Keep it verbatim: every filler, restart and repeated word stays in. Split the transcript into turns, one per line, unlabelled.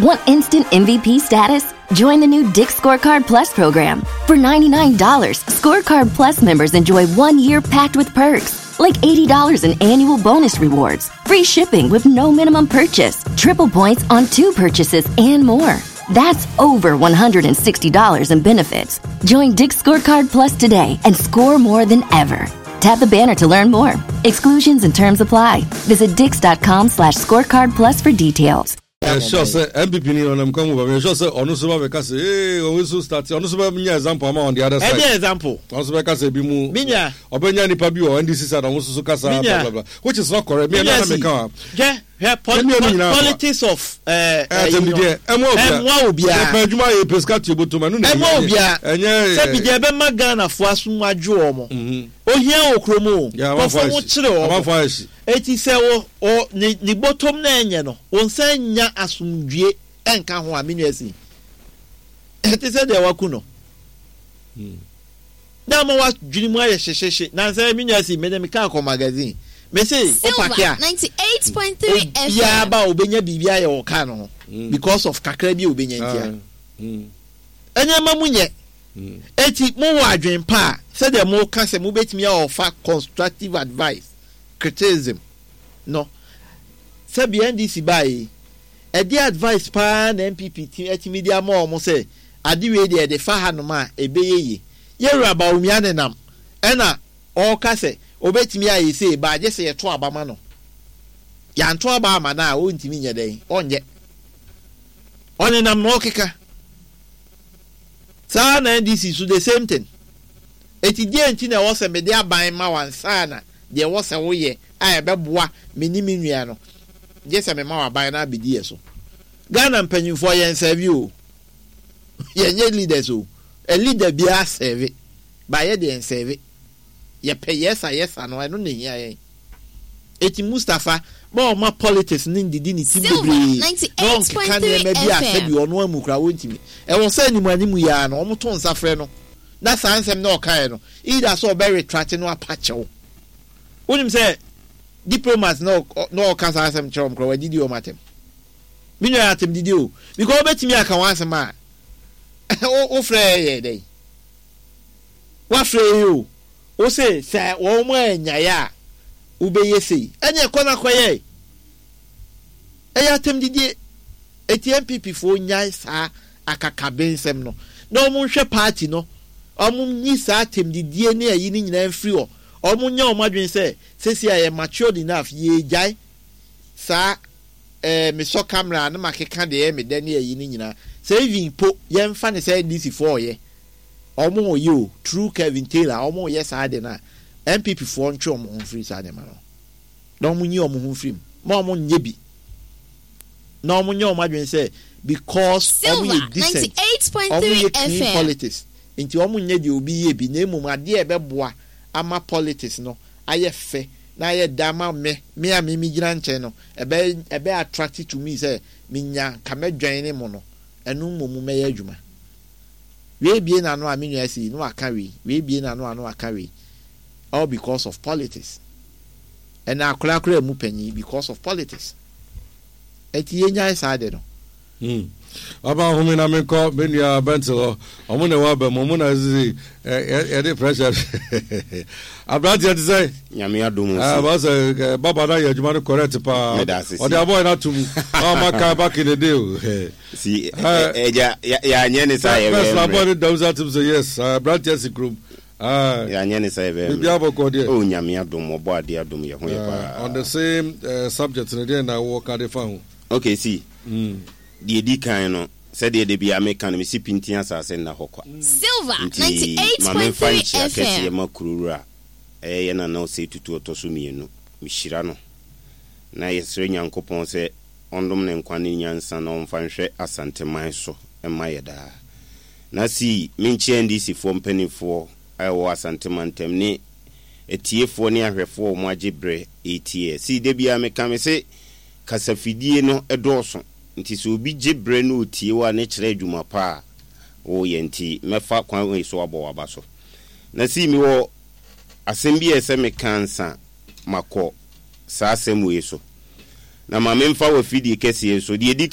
Want instant M V P status? Join the new Dick's Scorecard Plus program. For ninety-nine dollars, Scorecard Plus members enjoy one year packed with perks, like eighty dollars in annual bonus rewards, free shipping with no minimum purchase, triple points on two purchases, and more. That's over one hundred sixty dollars in benefits. Join Dick's Scorecard Plus today and score more than ever. Tap the banner to learn more. Exclusions and terms apply. Visit dix.com slash scorecard plus for details.
Uh, sure, sir. M P P ni on come over. Sure, sir. On us over because eh, on we so start. On us over me example on the other side.
Any example?
On us over because be mu.
Minya.
Obenya ni pa bi o N D C side on us so kasa blah blah blah. Which is not correct. Me na me kan.
Yeah, yeah. Politics of uh.
Emo
obia.
E adwuma e pescatio botuma no na.
Emo obia.
Enye.
Se bi de be magana fo aso adwo omo. Ohia okromo. Ko fo mo kire o.
Ama fo ashi.
Eti se wo o ni ni bottom na enye no. Onsan nya asumdue enka ho amenu asi. Eti se de waku no. Hmm. Na mo wa dwini mu aye hyehyehye. Na se amenu asi me de me ka ko magazine. Me say
Silver ninety-eight point three F M.
Ya ba obenya bibia ye wo ka no because of kakra bi obenya ntia. Mm. Enya mamunye. Mm. Eti mo wa adwen pa se de mo ka se mo betimi a offer constructive advice, criticism. No. Se bi N D C bai e di advice pa na M P P ti eti media mo mo se ade we de de fa hanoma ebeyeye. Ye raba omia nenam. Ena o ka se obetimi ayi say ba je se yeto abama no ya nto aba ama na o ntimi nye den onye oni nam no keka sa na N D C so the same thing eti die nti na wo se me de aban ma wansa na de wo se wo ye a ebeboa meni menua no je se me ma aban na bedi ye so Ghana mpanyimfo ye nserve o ye nye leaders o a leader bi a serve ba ye de nserve ye pay yes yes no I no ne hia eti Mustafa ba ma politics ni ndidi ni team bebre
ninety-eight point three F M
bi ono amukra wontimi e won say nimu animu ya no omo to nsafre no na sansem na okai no either so be retract no apachew wonim say diplomats no no kan sansem chom kro wadidi o matem minyo atem didi o because obetimi aka wansem a o frɛ ye dey wa frɛ you o se say wo mo anya ya ubeye sei enye kona koye eya tem didie eti M P P fo nyai sa akakabensem no na omo hwe party no omo nyi sa tem didie ne ayi ni nyina mfiri o omo nya omo adwen se sesi aye matured enough ye jai sa eh me so camera na makeka de me de ne ayi ni nyina saving po ye mfa ne say D C four ye omo yo true Kevin Taylor omo ye sa de na M P P fo ntwe omo mfiri sa de ma no na omo nyi omo mfiri ma omo nye bi na omo nye omo adwen say because omo ye decent omo ye clean politics nti omo nye de obi ye bi na emum ade e beboa ama politics no aye fe na aye dama me me a me mi gina nche no ebe ebe attracted to me say minya kamedwan ne mo no enu momu me ye adwuma we bie na no amenu asi no aka we we bie na no anu aka we all because of politics and akura akura mu panyi because of politics eti yenya sade no
mm aba home na me ko benia bentelo omo na wa ba mo na zi e de pressure abrati ati say
nyame adom
ah ba say baba na ya juma no correct pa o de aboy na tum o maka back in the day
si eja ya nye ni say
e first aboy da uza tum say yes abrati ati group ah
ya nye ni say e
bi aboko de
o nyame adom obo ade adom ye ho ye pa
on the same uh, subject in the na work at the phone
okay see mm die di kan no said the de bia me kan me si pintin asase na hokwa
Silver ninety-eight point three F M
ye makurura eh ye na na o se tutu otoso mienu mi hira no na yesre nyankopon se ondom ne nkwane nyansa na omfa nhwe asanteman so e mayeda na si minchi N D C fo mpanifo ayo asanteman tem ni etiefo ne ahwefo mo agebre etie si de bia me kan me se kasafidie no edoso nti so obi gebre no otie wa ne kire adwuma pa o ye nti mefa kwan we so abo waba so na si mi wo asembi ese me kansa mako sa asem we so na ma memfa wa fidie kese so de